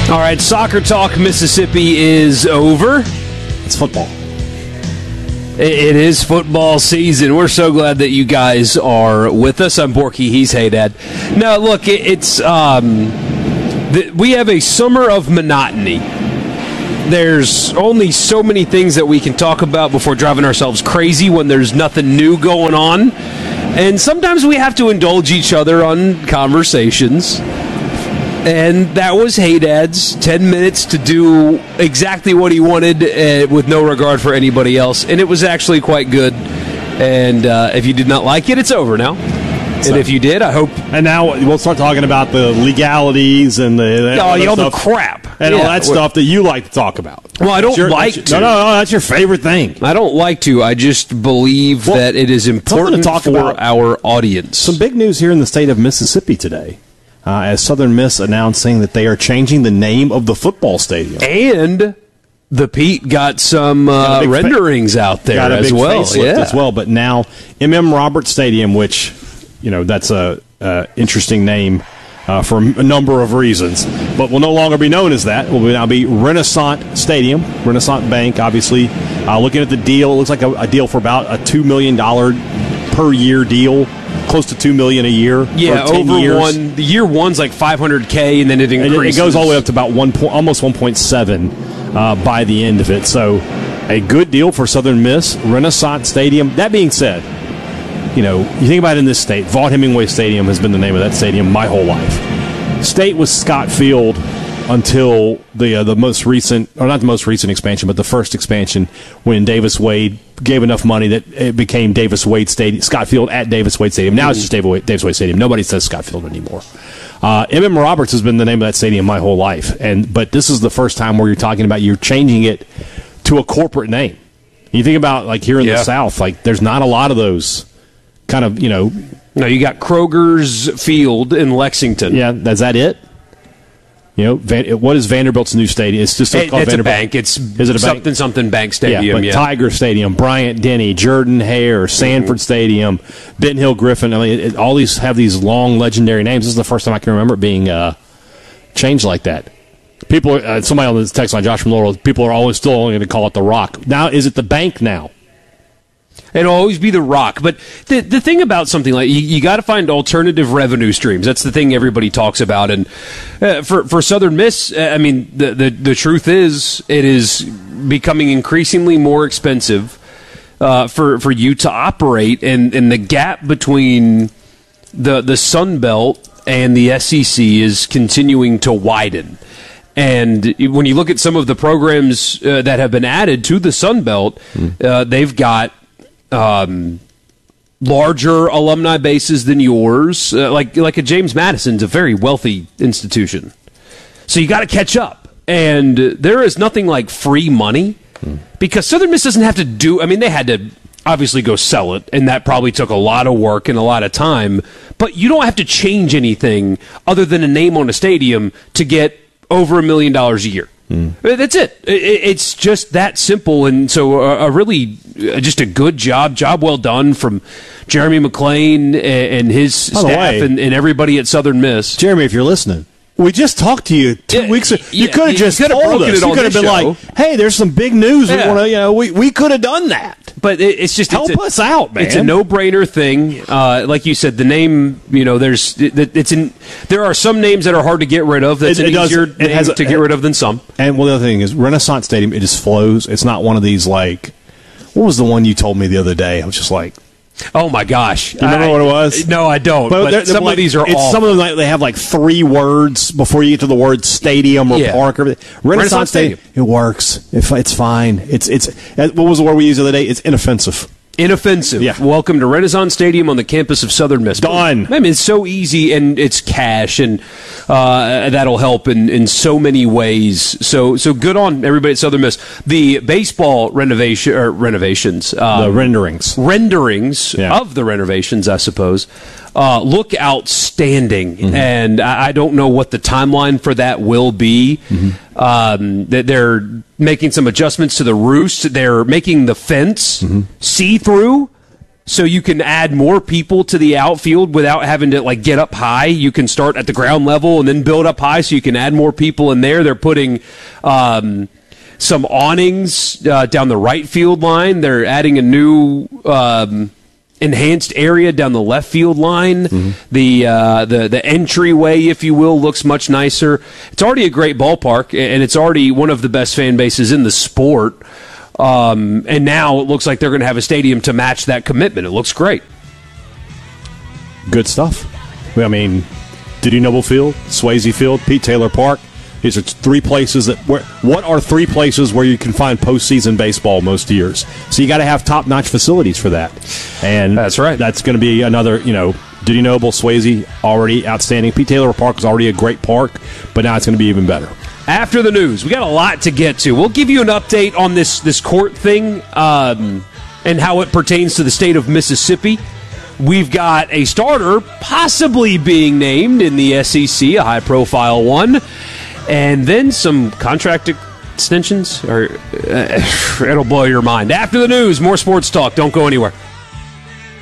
All right, Soccer Talk Mississippi is over. It's football. It is football season. We're so glad that you guys are with us. I'm Borky. He's Hey Dad. Now, look, it's we have a summer of monotony. There's only so many things that we can talk about before driving ourselves crazy when there's nothing new going on. And sometimes we have to indulge each other on conversations. And that was Hey Dad's 10 minutes to do exactly what he wanted with no regard for anybody else. And it was actually quite good. And if you did not like it, it's over now. And if you did, I hope. And now we'll start talking about the legalities and the crap. And all that stuff that you like to talk about. Well, I don't like to. No, that's your favorite thing. I don't like to. I just believe that it is important to talk for our audience. Some big news here in the state of Mississippi today. As Southern Miss announcing that they are changing the name of the football stadium. And the Pete got some renderings out there as well. As well. But now M.M. Roberts Stadium, which, that's a interesting name for a number of reasons, but will no longer be known as that. It will now be Renaissance Stadium, Renaissance Bank, obviously. Looking at the deal, it looks like a deal for about a $2 million per year deal. Close to $2 million a year. Yeah, for 10 over years. one. The year one's like $500K, and then it increases. It goes all the way up to about almost 1.7 by the end of it. So, a good deal for Southern Miss. Renaissance Stadium. That being said, you think about it in this state. Vaught-Hemingway Stadium has been the name of that stadium my whole life. State was Scott Field until the most recent, or not the most recent expansion, but the first expansion when Davis Wade gave enough money that it became Davis Wade Stadium, Scott Field at Davis Wade Stadium. Now it's just Davis Wade Stadium. Nobody says Scott Field anymore. M.M. Roberts has been the name of that stadium my whole life, but this is the first time where you're talking about you're changing it to a corporate name. You think about like here in the South, like there's not a lot of those kind of No, you got Kroger's Field in Lexington. Yeah, is that it? What is Vanderbilt's new stadium? It's just called Vanderbilt. A bank. Is it a something bank stadium? Yeah, Tiger Stadium, Bryant-Denny, Jordan Hare, Sanford Stadium, Benton Hill Griffin. I mean, all these have these long legendary names. This is the first time I can remember it being changed like that. People, somebody on the text line, Josh from Laurel, people are still only going to call it the Rock. Now, is it the bank now? It'll always be the Rock. But the thing about something like you got to find alternative revenue streams. That's the thing everybody talks about. And for Southern Miss, I mean, the truth is it is becoming increasingly more expensive for you to operate. And the gap between the Sun Belt and the SEC is continuing to widen. And when you look at some of the programs that have been added to the Sun Belt, they've got larger alumni bases than yours. Like a James Madison's a very wealthy institution. So you got to catch up. And there is nothing like free money because Southern Miss doesn't have to do, I mean, they had to obviously go sell it, and that probably took a lot of work and a lot of time, but you don't have to change anything other than a name on a stadium to get over $1 million a year. That's it. It's just that simple. And so a really just a good job well done from Jeremy McClain and his staff and everybody at Southern Miss. Jeremy, if you're listening, we just talked to you 2 weeks ago. You could have just told us. You could have been like, hey, there's some big news. We could have done that. But it's just help us out, man. It's a no-brainer thing. Like you said, the name. There are some names that are hard to get rid of. That's easier name to get rid of than some. And the other thing is Renaissance Stadium. It just flows. It's not one of these like. What was the one you told me the other day? I was just like. Oh my gosh! You remember what it was? No, I don't. But some of these are awful. Some of them they have like 3 words before you get to the word stadium or park. Or Renaissance Stadium. It works. It's fine. It's what was the word we used the other day? It's inoffensive. Inoffensive. Yeah. Welcome to Renaissance Stadium on the campus of Southern Miss. Done. I mean, it's so easy, and it's cash, and that'll help in so many ways. So good on everybody at Southern Miss. The baseball renovations. The renderings of the renovations, I suppose, look outstanding. And I don't know what the timeline for that will be. They're making some adjustments to the roost. They're making the fence see-through so you can add more people to the outfield without having to like get up high. You can start at the ground level and then build up high, so you can add more people in there. They're putting some awnings down the right field line. They're adding a new enhanced area down the left field line. The entryway, if you will, looks much nicer. It's already a great ballpark, and it's already one of the best fan bases in the sport. And now it looks like they're going to have a stadium to match that commitment. It looks great. Good stuff. I mean, Diddy Noble Field, Swayze Field, Pete Taylor Park. These are three places what are three places where you can find postseason baseball most years? So you got to have top-notch facilities for that. And that's right. That's going to be another, Diddy Noble, Swayze, already outstanding. Pete Taylor Park is already a great park, but now it's going to be even better. After the news, we got a lot to get to. We'll give you an update on this court thing and how it pertains to the state of Mississippi. We've got a starter possibly being named in the SEC, a high-profile one. And then some contract extensions. It'll blow your mind. After the news, more sports talk. Don't go anywhere.